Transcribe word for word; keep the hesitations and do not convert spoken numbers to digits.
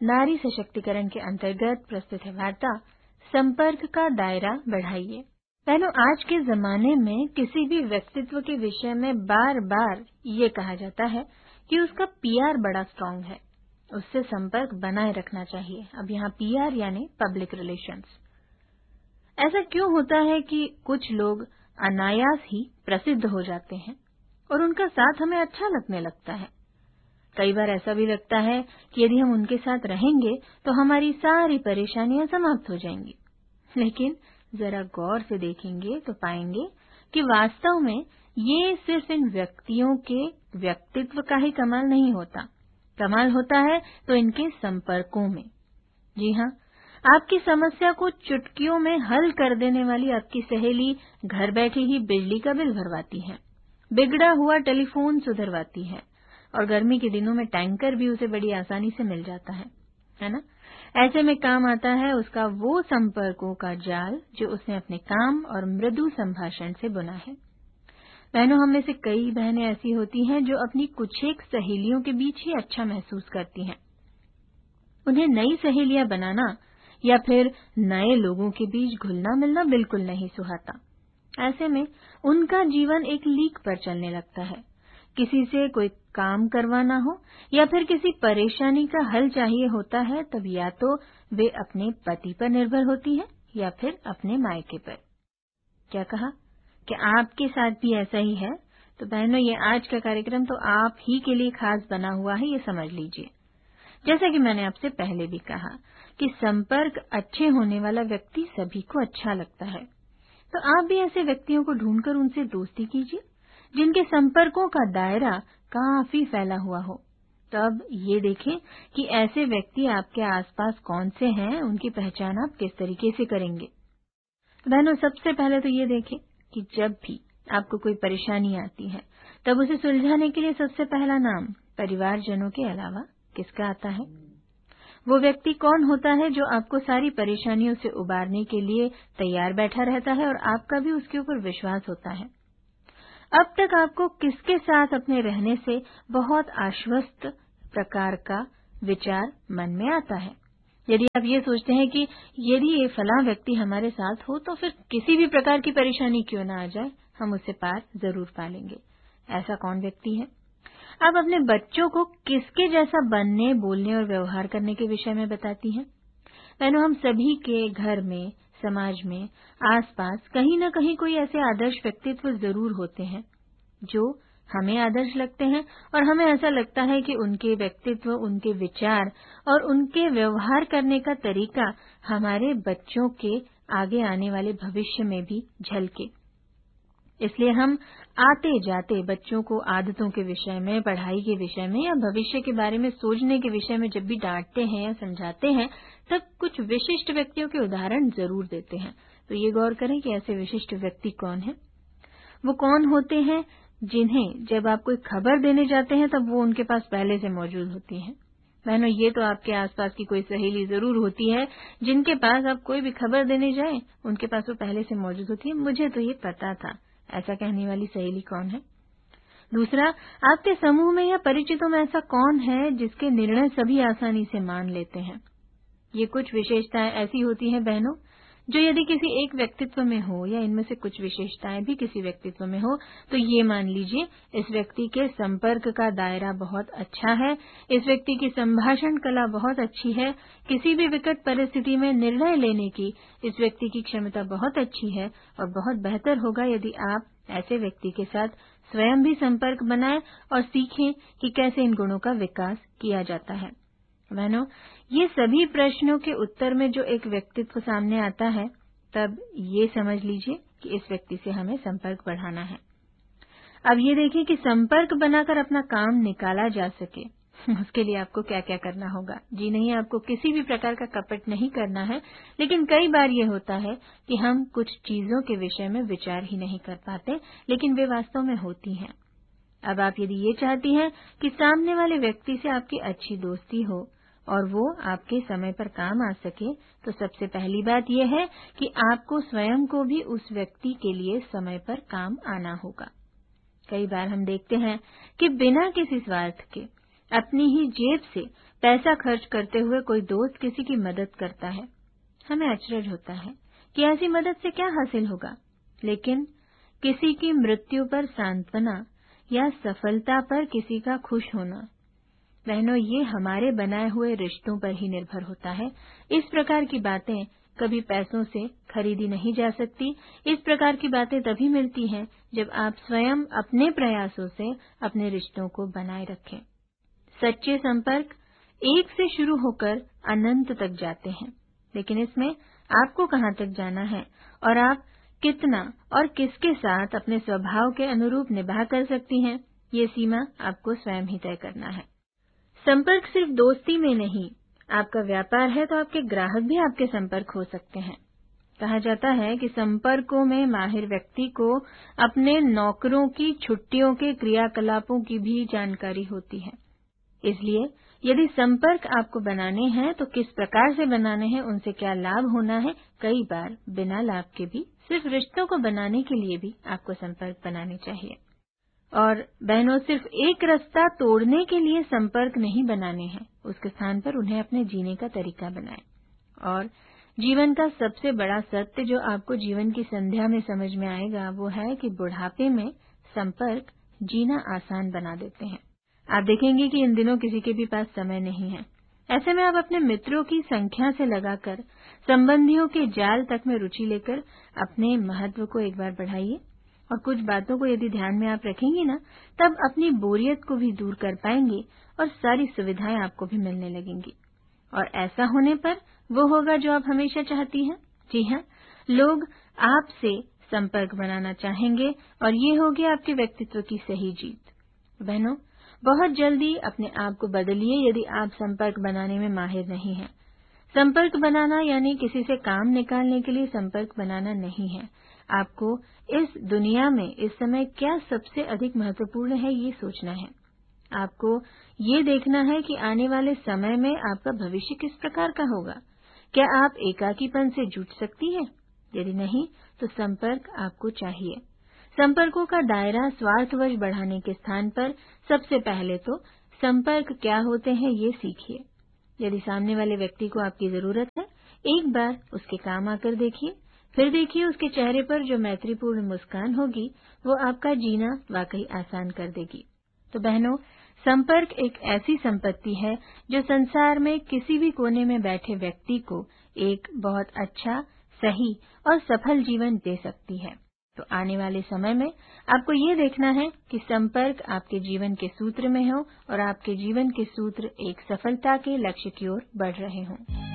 नारी सशक्तिकरण के अंतर्गत प्रस्तुत है वार्ता संपर्क का दायरा बढ़ाइए। बहनों, आज के जमाने में किसी भी व्यक्तित्व के विषय में बार बार ये कहा जाता है कि उसका पीआर बड़ा स्ट्रांग है, उससे संपर्क बनाए रखना चाहिए। अब यहाँ पीआर यानी पब्लिक रिलेशंस। ऐसा क्यों होता है कि कुछ लोग अनायास ही प्रसिद्ध हो जाते हैं और उनका साथ हमें अच्छा लगने लगता है। कई बार ऐसा भी लगता है कि यदि हम उनके साथ रहेंगे तो हमारी सारी परेशानियां समाप्त हो जाएंगी। लेकिन जरा गौर से देखेंगे तो पाएंगे कि वास्तव में ये सिर्फ इन व्यक्तियों के व्यक्तित्व का ही कमाल नहीं होता, कमाल होता है तो इनके संपर्कों में। जी हाँ, आपकी समस्या को चुटकियों में हल कर देने वाली आपकी सहेली घर बैठे ही बिजली का बिल भरवाती है, बिगड़ा हुआ टेलीफोन सुधरवाती है और गर्मी के दिनों में टैंकर भी उसे बड़ी आसानी से मिल जाता है, है ना? ऐसे में काम आता है उसका वो संपर्कों का जाल जो उसने अपने काम और मृदु संभाषण से बुना है। बहनों, हम में से कई बहनें ऐसी होती हैं जो अपनी कुछ एक सहेलियों के बीच ही अच्छा महसूस करती हैं। उन्हें नई सहेलियां बनाना या फिर नए लोगों के बीच घुलना मिलना बिल्कुल नहीं सुहाता। ऐसे में उनका जीवन एक लीक पर चलने लगता है। किसी से कोई काम करवाना हो या फिर किसी परेशानी का हल चाहिए होता है, तब या तो वे अपने पति पर निर्भर होती है या फिर अपने मायके पर। क्या कहा कि आपके साथ भी ऐसा ही है? तो बहनों, ये आज का कार्यक्रम तो आप ही के लिए खास बना हुआ है, ये समझ लीजिए। जैसा कि मैंने आपसे पहले भी कहा कि संपर्क अच्छे होने वाला व्यक्ति सभी को अच्छा लगता है, तो आप भी ऐसे व्यक्तियों को ढूंढकर उनसे दोस्ती कीजिए जिनके संपर्कों का दायरा काफी फैला हुआ हो। तो अब ये देखें कि ऐसे व्यक्ति आपके आसपास कौन से हैं, उनकी पहचान आप किस तरीके से करेंगे। बहनों, सबसे पहले तो ये देखें कि जब भी आपको कोई परेशानी आती है तब उसे सुलझाने के लिए सबसे पहला नाम परिवारजनों के अलावा किसका आता है? वो व्यक्ति कौन होता है जो आपको सारी परेशानियों से उबारने के लिए तैयार बैठा रहता है और आपका भी उसके ऊपर विश्वास होता है? अब तक आपको किसके साथ अपने रहने से बहुत आश्वस्त प्रकार का विचार मन में आता है? यदि आप ये सोचते हैं कि यदि ये फलां व्यक्ति हमारे साथ हो तो फिर किसी भी प्रकार की परेशानी क्यों ना आ जाए, हम उससे पार जरूर पा लेंगे। ऐसा कौन व्यक्ति है? आप अपने बच्चों को किसके जैसा बनने, बोलने और व्यवहार करने के विषय में बताती हैं? बहनों, हम सभी के घर में, समाज में, आसपास कहीं न कहीं कोई ऐसे आदर्श व्यक्तित्व जरूर होते हैं जो हमें आदर्श लगते हैं और हमें ऐसा लगता है कि उनके व्यक्तित्व, उनके विचार और उनके व्यवहार करने का तरीका हमारे बच्चों के आगे आने वाले भविष्य में भी झलके। इसलिए हम आते जाते बच्चों को आदतों के विषय में, पढ़ाई के विषय में या भविष्य के बारे में सोचने के विषय में जब भी डांटते हैं या समझाते हैं, तब कुछ विशिष्ट व्यक्तियों के उदाहरण जरूर देते हैं। तो ये गौर करें कि ऐसे विशिष्ट व्यक्ति कौन हैं। वो कौन होते हैं जिन्हें जब आप कोई खबर देने जाते हैं तब वो उनके पास पहले से मौजूद होती हैं। बहनों, ये तो आपके आसपास की कोई सहेली जरूर होती है जिनके पास आप कोई भी खबर देने जाएं, उनके पास वो पहले से मौजूद होती है। मुझे तो ये पता था। ऐसा कहने वाली सहेली कौन है? दूसरा, आपके समूह में या परिचितों में ऐसा कौन है जिसके निर्णय सभी आसानी से मान लेते हैं? ये कुछ विशेषताएं ऐसी होती हैं बहनों जो यदि किसी एक व्यक्तित्व में हो या इनमें से कुछ विशेषताएं भी किसी व्यक्तित्व में हो तो ये मान लीजिए इस व्यक्ति के संपर्क का दायरा बहुत अच्छा है, इस व्यक्ति की संभाषण कला बहुत अच्छी है, किसी भी विकट परिस्थिति में निर्णय लेने की इस व्यक्ति की क्षमता बहुत अच्छी है और बहुत बेहतर होगा यदि आप ऐसे व्यक्ति के साथ स्वयं भी संपर्क बनाएं और सीखें कि कैसे इन गुणों का विकास किया जाता है। बहनों, ये सभी प्रश्नों के उत्तर में जो एक व्यक्तित्व सामने आता है, तब ये समझ लीजिए कि इस व्यक्ति से हमें संपर्क बढ़ाना है। अब ये देखिए कि संपर्क बनाकर अपना काम निकाला जा सके, उसके लिए आपको क्या क्या करना होगा। जी नहीं, आपको किसी भी प्रकार का कपट नहीं करना है, लेकिन कई बार ये होता है कि हम कुछ चीजों के विषय में विचार ही नहीं कर पाते, लेकिन वे वास्तव में होती हैं। अब आप यदि ये चाहती हैं कि सामने वाले व्यक्ति से आपकी अच्छी दोस्ती हो और वो आपके समय पर काम आ सके, तो सबसे पहली बात यह है कि आपको स्वयं को भी उस व्यक्ति के लिए समय पर काम आना होगा। कई बार हम देखते हैं कि बिना किसी स्वार्थ के अपनी ही जेब से पैसा खर्च करते हुए कोई दोस्त किसी की मदद करता है, हमें अचरज होता है कि ऐसी मदद से क्या हासिल होगा, लेकिन किसी की मृत्यु पर सांत्वना या सफलता पर किसी का खुश होना, बहनों, ये हमारे बनाए हुए रिश्तों पर ही निर्भर होता है। इस प्रकार की बातें कभी पैसों से खरीदी नहीं जा सकती। इस प्रकार की बातें तभी मिलती हैं जब आप स्वयं अपने प्रयासों से अपने रिश्तों को बनाए रखें। सच्चे संपर्क एक से शुरू होकर अनंत तक जाते हैं, लेकिन इसमें आपको कहाँ तक जाना है और आप कितना और किसके साथ अपने स्वभाव के अनुरूप निभा कर सकती हैं, ये सीमा आपको स्वयं ही तय करना है। संपर्क सिर्फ दोस्ती में नहीं, आपका व्यापार है तो आपके ग्राहक भी आपके संपर्क हो सकते हैं। कहा जाता है कि संपर्कों में माहिर व्यक्ति को अपने नौकरों की छुट्टियों के क्रियाकलापों की भी जानकारी होती है। इसलिए यदि संपर्क आपको बनाने हैं तो किस प्रकार से बनाने हैं, उनसे क्या लाभ होना है, कई बार बिना लाभ के भी सिर्फ रिश्तों को बनाने के लिए भी आपको संपर्क बनाने चाहिए। और बहनों, सिर्फ एक रास्ता तोड़ने के लिए संपर्क नहीं बनाने हैं, उसके स्थान पर उन्हें अपने जीने का तरीका बनाएं। और जीवन का सबसे बड़ा सत्य जो आपको जीवन की संध्या में समझ में आएगा वो है कि बुढ़ापे में संपर्क जीना आसान बना देते हैं। आप देखेंगे कि इन दिनों किसी के भी पास समय नहीं है। ऐसे में आप अपने मित्रों की संख्या से लगाकर संबंधियों के जाल तक में रुचि लेकर अपने महत्व को एक बार बढ़ाइए और कुछ बातों को यदि ध्यान में आप रखेंगी ना, तब अपनी बोरियत को भी दूर कर पाएंगे और सारी सुविधाएं आपको भी मिलने लगेंगी। और ऐसा होने पर वो होगा जो आप हमेशा चाहती हैं। जी हाँ, लोग आपसे संपर्क बनाना चाहेंगे और ये होगी आपके व्यक्तित्व की सही जीत। बहनों, बहुत जल्दी अपने आप को बदलिए यदि आप संपर्क बनाने में माहिर नहीं हैं। संपर्क बनाना यानी किसी से काम निकालने के लिए संपर्क बनाना नहीं है। आपको इस दुनिया में इस समय क्या सबसे अधिक महत्वपूर्ण है, ये सोचना है। आपको ये देखना है कि आने वाले समय में आपका भविष्य किस प्रकार का होगा। क्या आप एकाकीपन से जूझ सकती हैं? यदि नहीं, तो संपर्क आपको चाहिए। संपर्कों का दायरा स्वार्थवश बढ़ाने के स्थान पर सबसे पहले तो संपर्क क्या होते हैं ये सीखिए। यदि सामने वाले व्यक्ति को आपकी जरूरत है, एक बार उसके काम आकर देखिए, फिर देखिए उसके चेहरे पर जो मैत्रीपूर्ण मुस्कान होगी वो आपका जीना वाकई आसान कर देगी। तो बहनों, संपर्क एक ऐसी संपत्ति है जो संसार में किसी भी कोने में बैठे व्यक्ति को एक बहुत अच्छा, सही और सफल जीवन दे सकती है। तो आने वाले समय में आपको ये देखना है कि संपर्क आपके जीवन के सूत्र में हो और आपके जीवन के सूत्र एक सफलता के लक्ष्य की ओर बढ़ रहे हों।